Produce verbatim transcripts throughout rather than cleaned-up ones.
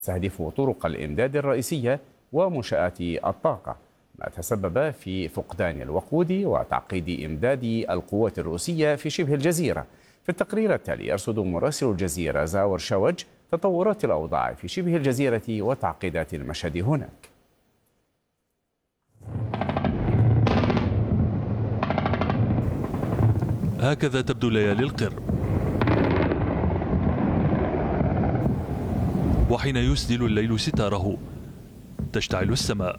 تستهدف طرق الإمداد الرئيسية ومنشآت الطاقة، ما تسبب في فقدان الوقود وتعقيد إمداد القوات الروسية في شبه الجزيرة. في التقرير التالي يرصد مراسل الجزيرة زاور شوج تطورات الأوضاع في شبه الجزيرة وتعقيدات المشهد هناك. هكذا تبدو ليالي القرم، وحين يسدل الليل ستاره تشتعل السماء،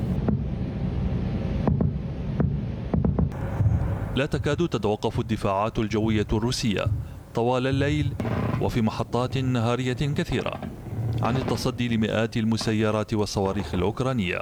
لا تكاد تتوقف الدفاعات الجوية الروسية طوال الليل وفي محطات نهارية كثيرة عن التصدي لمئات المسيرات والصواريخ الأوكرانية.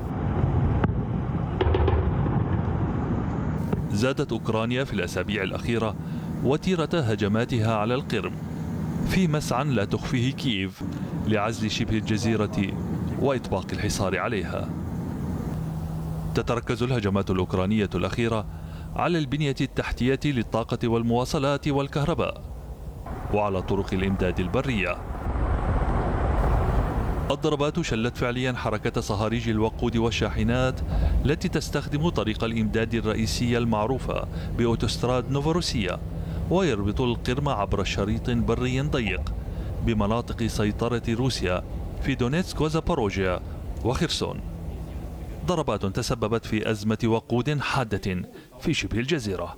زادت أوكرانيا في الأسابيع الأخيرة وتيرة هجماتها على القرم في مسعى لا تخفيه كييف لعزل شبه الجزيرة وإطباق الحصار عليها. تتركز الهجمات الأوكرانية الأخيرة على البنية التحتية للطاقة والمواصلات والكهرباء وعلى طرق الإمداد البرية. الضربات شلت فعليا حركة صهاريج الوقود والشاحنات التي تستخدم طريق الإمداد الرئيسي المعروفة بأوتوستراد نوفوروسيا، ويربط القرم عبر شريط بري ضيق بمناطق سيطرة روسيا في دونيتسك وزاباروجيا وخرسون. ضربات تسببت في أزمة وقود حادة في شبه الجزيرة.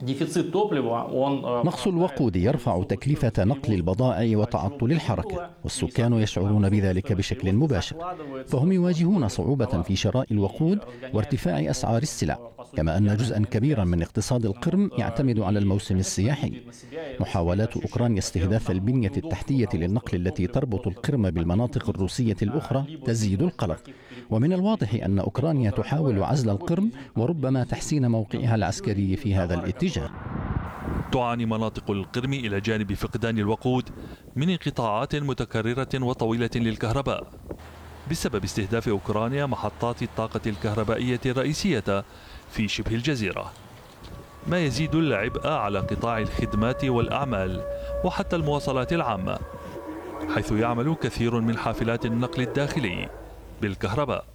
نقص الوقود يرفع تكلفة نقل البضائع وتعطل الحركة، والسكان يشعرون بذلك بشكل مباشر، فهم يواجهون صعوبة في شراء الوقود وارتفاع أسعار السلع، كما أن جزءا كبيرا من اقتصاد القرم يعتمد على الموسم السياحي. محاولات أوكرانيا استهداف البنية التحتية للنقل التي تربط القرم بالمناطق الروسية الأخرى تزيد القلق، ومن الواضح أن أوكرانيا تحاول عزل القرم وربما تحسين موقعها العسكري في هذا الاتجاه. تعاني مناطق القرم إلى جانب فقدان الوقود من انقطاعات متكررة وطويلة للكهرباء بسبب استهداف أوكرانيا محطات الطاقة الكهربائية الرئيسية في شبه الجزيرة، ما يزيد العبء على قطاع الخدمات والأعمال وحتى المواصلات العامة، حيث يعمل كثير من حافلات النقل الداخلي بالكهرباء.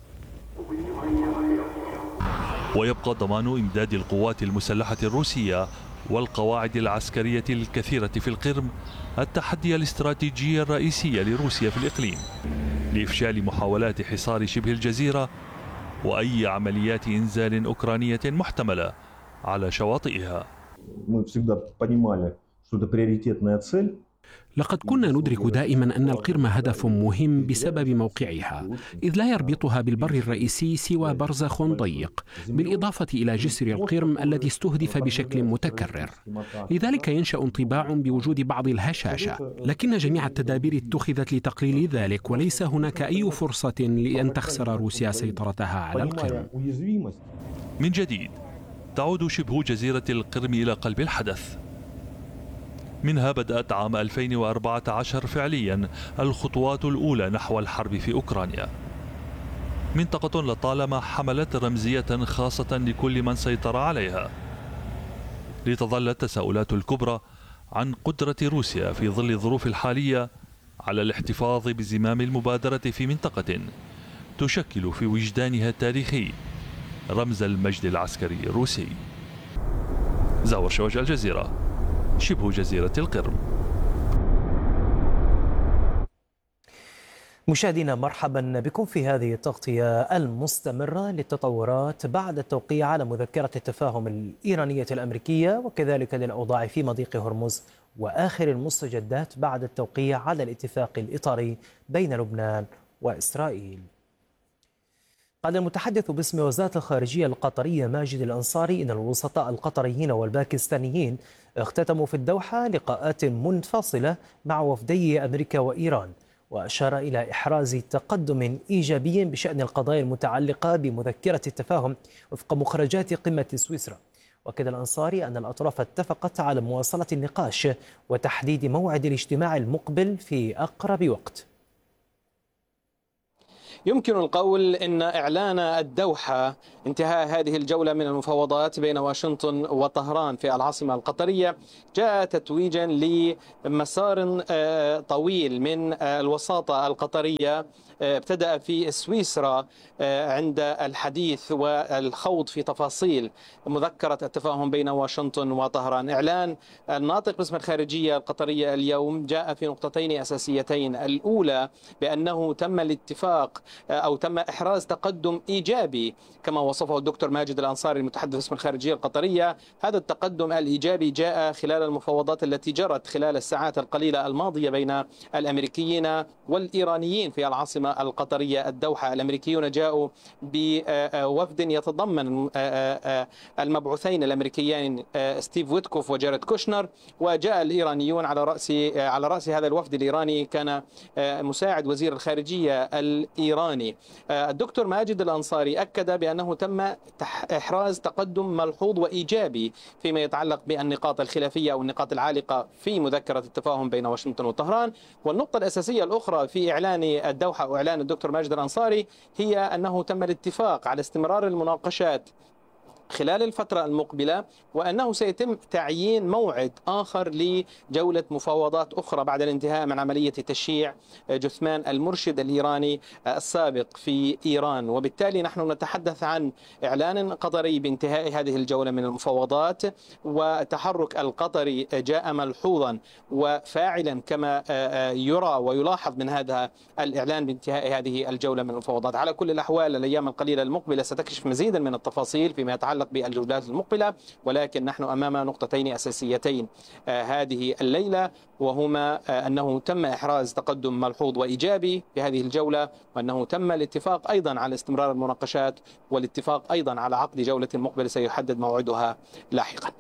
ويبقى ضمان إمداد القوات المسلحة الروسية والقواعد العسكرية الكثيرة في القرم التحدي الاستراتيجي الرئيسي لروسيا في الإقليم لإفشال محاولات حصار شبه الجزيرة وأي عمليات إنزال أوكرانية محتملة على شواطئها. لقد كنا ندرك دائما أن القرم هدف مهم بسبب موقعها، إذ لا يربطها بالبر الرئيسي سوى برزخ ضيق، بالإضافة إلى جسر القرم الذي استهدف بشكل متكرر. لذلك ينشأ انطباع بوجود بعض الهشاشة، لكن جميع التدابير اتخذت لتقليل ذلك، وليس هناك أي فرصة لأن تخسر روسيا سيطرتها على القرم. من جديد تعود شبه جزيرة القرم إلى قلب الحدث. منها بدأت عام ألفين وأربعة عشر فعليا الخطوات الأولى نحو الحرب في أوكرانيا. منطقة لطالما حملت رمزية خاصة لكل من سيطر عليها، لتظل التساؤلات الكبرى عن قدرة روسيا في ظل الظروف الحالية على الاحتفاظ بزمام المبادرة في منطقة تشكل في وجدانها التاريخي رمز المجد العسكري الروسي. زاور شوج، الجزيرة، شبه جزيرة القرم. مشاهدينا، مرحبا بكم في هذه التغطية المستمرة للتطورات بعد التوقيع على مذكرة التفاهم الإيرانية الأمريكية، وكذلك للأوضاع في مضيق هرمز، وآخر المستجدات بعد التوقيع على الاتفاق الإطاري بين لبنان وإسرائيل. قال المتحدث باسم وزارة الخارجية القطرية ماجد الأنصاري إن الوسطاء القطريين والباكستانيين اختتموا في الدوحة لقاءات منفصلة مع وفدي أمريكا وإيران، وأشار إلى إحراز تقدم إيجابي بشأن القضايا المتعلقة بمذكرة التفاهم وفق مخرجات قمة سويسرا. وأكد الأنصاري أن الأطراف اتفقت على مواصلة النقاش وتحديد موعد الاجتماع المقبل في أقرب وقت. يمكن القول أن إعلان الدوحة انتهاء هذه الجولة من المفاوضات بين واشنطن وطهران في العاصمة القطرية جاء تتويجا لمسار طويل من الوساطة القطرية ابتدأ في سويسرا عند الحديث والخوض في تفاصيل مذكرة التفاهم بين واشنطن وطهران. إعلان الناطق باسم الخارجية القطرية اليوم جاء في نقطتين أساسيتين. الأولى بأنه تم الاتفاق أو تم إحراز تقدم إيجابي كما وصفه الدكتور ماجد الأنصاري المتحدث باسم الخارجية القطرية. هذا التقدم الإيجابي جاء خلال المفاوضات التي جرت خلال الساعات القليلة الماضية بين الأمريكيين والإيرانيين في العاصمة القطرية الدوحة. الأمريكيون جاءوا بوفد يتضمن المبعوثين الأمريكيين ستيف ويتكوف وجاريد كوشنر، وجاء الإيرانيون على رأس على رأس هذا الوفد الإيراني كان مساعد وزير الخارجية الإيراني. الدكتور ماجد الأنصاري أكد بأنه تم إحراز تقدم ملحوظ وإيجابي فيما يتعلق بالنقاط الخلافية أو النقاط العالقة في مذكرة التفاهم بين واشنطن وطهران. والنقطة الأساسية الأخرى في إعلان الدوحة وإعلان الدكتور ماجد الأنصاري هي أنه تم الاتفاق على استمرار المناقشات خلال الفترة المقبلة، وأنه سيتم تعيين موعد آخر لجولة مفاوضات أخرى بعد الانتهاء من عملية تشييع جثمان المرشد الإيراني السابق في إيران. وبالتالي نحن نتحدث عن إعلان قطري بانتهاء هذه الجولة من المفاوضات، وتحرك القطري جاء ملحوظا وفاعلا كما يرى ويلاحظ من هذا الإعلان بانتهاء هذه الجولة من المفاوضات. على كل الأحوال الأيام القليلة المقبلة ستكشف مزيدا من التفاصيل فيما يتعلق بالجولات المقبلة، ولكن نحن أمام نقطتين أساسيتين هذه الليلة، وهما أنه تم إحراز تقدم ملحوظ وإيجابي في هذه الجولة، وأنه تم الاتفاق أيضا على استمرار المناقشات، والاتفاق أيضا على عقد جولة مقبلة سيحدد موعدها لاحقا.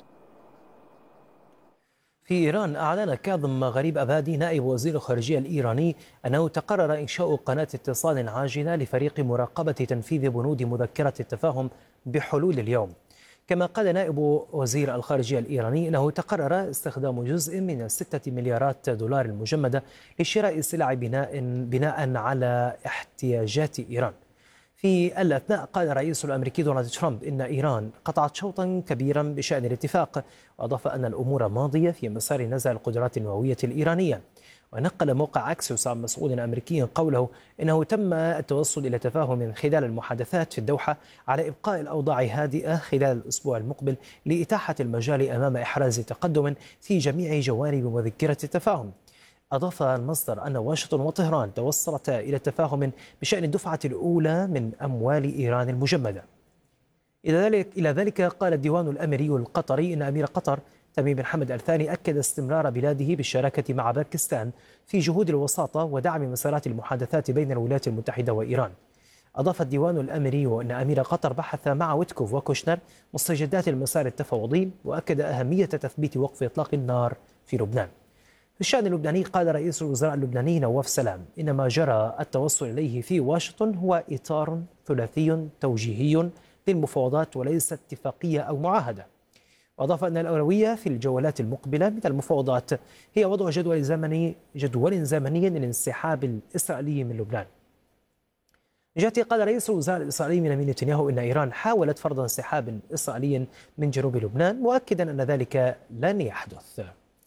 في إيران أعلن كاظم غريب أبادي نائب وزير الخارجية الإيراني أنه تقرر إنشاء قناة اتصال عاجلة لفريق مراقبة تنفيذ بنود مذكرة التفاهم بحلول اليوم. كما قال نائب وزير الخارجية الإيراني أنه تقرر استخدام جزء من الستة مليارات دولار المجمدة لشراء سلع بناء بناء على احتياجات إيران. في الأثناء قال الرئيس الأمريكي دونالد ترامب إن إيران قطعت شوطا كبيرا بشأن الاتفاق، وأضاف أن الأمور ماضية في مسار نزع القدرات النووية الإيرانية. ونقل موقع أكسيوس عن مسؤول أمريكي قوله إنه تم التوصل إلى تفاهم خلال المحادثات في الدوحة على إبقاء الأوضاع هادئة خلال الأسبوع المقبل لإتاحة المجال أمام إحراز تقدم في جميع جوانب مذكرة التفاهم. أضاف المصدر أن واشنطن وطهران توصلتا إلى تفاهم بشأن الدفعة الأولى من أموال إيران المجمدة. إلى ذلك إلى ذلك قال الديوان الأميري القطري إن أمير قطر تميم بن حمد الثاني أكد استمرار بلاده بالشراكة مع باكستان في جهود الوساطة ودعم مسارات المحادثات بين الولايات المتحدة وإيران. أضاف الديوان الأميري أن أمير قطر بحث مع ويتكوف وكوشنر مستجدات المسار التفاوضي، وأكد أهمية تثبيت وقف إطلاق النار في لبنان. في الشأن اللبناني قال رئيس الوزراء اللبناني نواف سلام إن ما جرى التوصل إليه في واشنطن هو إطار ثلاثي توجيهي للمفاوضات وليس اتفاقية أو معاهدة. وأضاف أن الأولوية في الجولات المقبلة من المفاوضات هي وضع جدول زمني جدول زمني للانسحاب الإسرائيلي من لبنان. من جهته قال رئيس الوزراء الإسرائيلي بنيامين نتنياهو إن إيران حاولت فرض انسحاب إسرائيلي من جنوب لبنان، مؤكدا أن ذلك لن يحدث.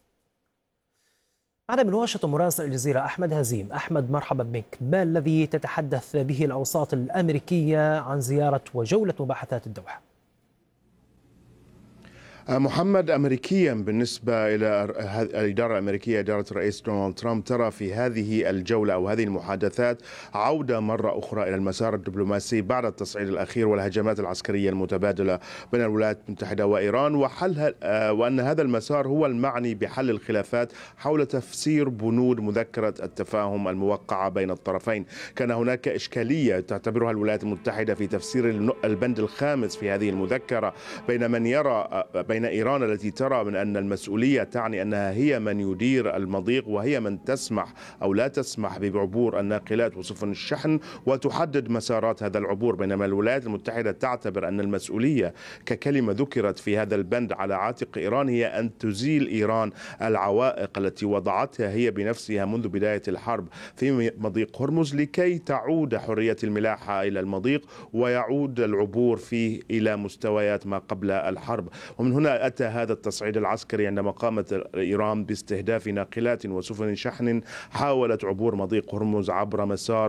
معنا من واشنطن مراسل الجزيرة أحمد هزيم. أحمد مرحبا بك. ما الذي تتحدث به الأوساط الأمريكية عن زيارة وجولة مباحثات الدوحة؟ محمد، أمريكيا بالنسبة إلى الإدارة الأمريكية، إدارة الرئيس دونالد ترامب ترى في هذه الجولة أو هذه المحادثات عودة مرة أخرى إلى المسار الدبلوماسي بعد التصعيد الأخير والهجمات العسكرية المتبادلة بين الولايات المتحدة وإيران، وحل وأن هذا المسار هو المعني بحل الخلافات حول تفسير بنود مذكرة التفاهم الموقعة بين الطرفين. كان هناك إشكالية تعتبرها الولايات المتحدة في تفسير البند الخامس في هذه المذكرة بين من يرى بين إيران التي ترى من أن المسؤولية تعني أنها هي من يدير المضيق وهي من تسمح أو لا تسمح بعبور الناقلات وسفن الشحن وتحدد مسارات هذا العبور، بينما الولايات المتحدة تعتبر أن المسؤولية ككلمة ذكرت في هذا البند على عاتق إيران هي أن تزيل إيران العوائق التي وضعتها هي بنفسها منذ بداية الحرب في مضيق هرمز لكي تعود حرية الملاحة إلى المضيق ويعود العبور فيه إلى مستويات ما قبل الحرب. ومن هنا أتى هذا التصعيد العسكري عندما قامت إيران باستهداف ناقلات وسفن شحن حاولت عبور مضيق هرمز عبر مسار